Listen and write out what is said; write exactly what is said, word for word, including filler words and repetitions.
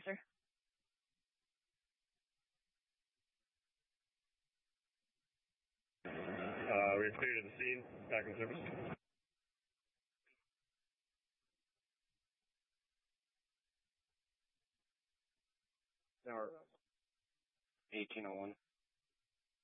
sir. Uh, we have cleared the scene. Back in service. Tower eighteen oh one.